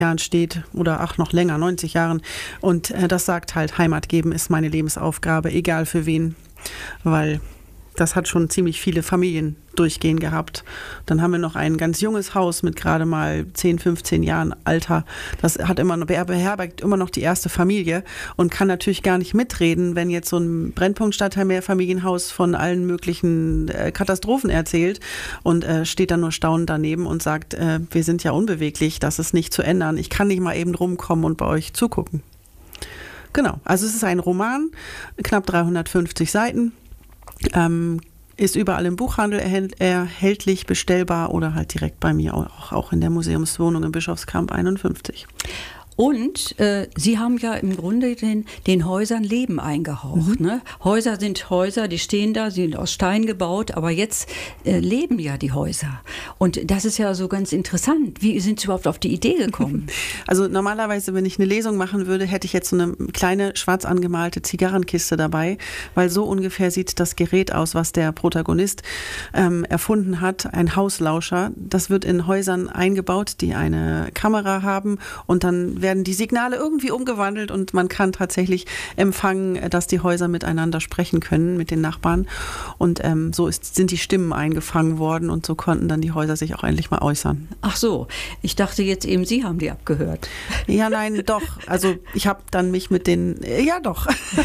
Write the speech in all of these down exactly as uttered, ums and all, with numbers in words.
Jahren steht oder ach noch länger, neunzig Jahren. Und äh, das sagt halt, Heimat geben ist meine Lebensaufgabe, egal für wen, weil das hat schon ziemlich viele Familien durchgehend gehabt. Dann haben wir noch ein ganz junges Haus mit gerade mal zehn, fünfzehn Jahren Alter. Das hat immer noch, beherbergt immer noch die erste Familie und kann natürlich gar nicht mitreden, wenn jetzt so ein Brennpunktstadtteil Mehrfamilienhaus von allen möglichen äh, Katastrophen erzählt und äh, steht dann nur staunend daneben und sagt, äh, wir sind ja unbeweglich, das ist nicht zu ändern. Ich kann nicht mal eben rumkommen und bei euch zugucken. Genau, also es ist ein Roman, knapp dreihundertfünfzig Seiten. Ähm, ist überall im Buchhandel erhält, erhältlich, bestellbar oder halt direkt bei mir, auch, auch in der Museumswohnung im Bischofskamp einundfünfzig. Und äh, Sie haben ja im Grunde den, den Häusern Leben eingehaucht. Mhm. Ne? Häuser sind Häuser, die stehen da, sie sind aus Stein gebaut, aber jetzt äh, leben ja die Häuser. Und das ist ja so ganz interessant. Wie sind Sie überhaupt auf die Idee gekommen? Also normalerweise, wenn ich eine Lesung machen würde, hätte ich jetzt so eine kleine schwarz angemalte Zigarrenkiste dabei, weil so ungefähr sieht das Gerät aus, was der Protagonist ähm, erfunden hat, ein Hauslauscher. Das wird in Häusern eingebaut, die eine Kamera haben und dann werden die Signale irgendwie umgewandelt und man kann tatsächlich empfangen, dass die Häuser miteinander sprechen können, mit den Nachbarn. Und ähm, so ist, sind die Stimmen eingefangen worden und so konnten dann die Häuser sich auch endlich mal äußern. Ach so, ich dachte jetzt eben, Sie haben die abgehört. Ja, nein, doch. Also ich habe dann mich mit den, ja doch,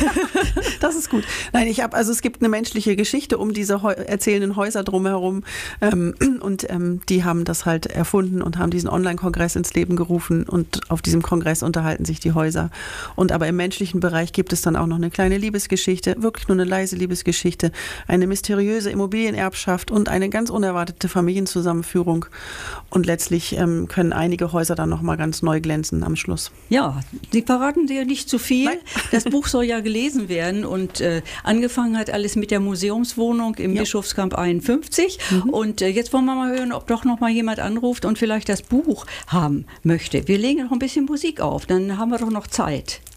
das ist gut. Nein, ich habe, also es gibt eine menschliche Geschichte um diese Heu- erzählenden Häuser drumherum ähm, und ähm, die haben das halt erfunden und haben diesen Online-Kongress ins Leben gerufen und auf diesem Kongress unterhalten sich die Häuser. Und aber im menschlichen Bereich gibt es dann auch noch eine kleine Liebesgeschichte, wirklich nur eine leise Liebesgeschichte, eine mysteriöse Immobilienerbschaft und eine ganz unerwartete Familienzusammenführung. Und letztlich ähm, können einige Häuser dann nochmal ganz neu glänzen am Schluss. Ja, Sie verraten dir nicht zu viel. Nein. Das Buch soll ja gelesen werden und äh, angefangen hat alles mit der Museumswohnung im Ja. Bischofskamp einundfünfzig. Mhm. Und äh, jetzt wollen wir mal hören, ob doch noch mal jemand anruft und vielleicht das Buch haben möchte. Wir legen noch ein bisschen Musik auf, dann haben wir doch noch Zeit.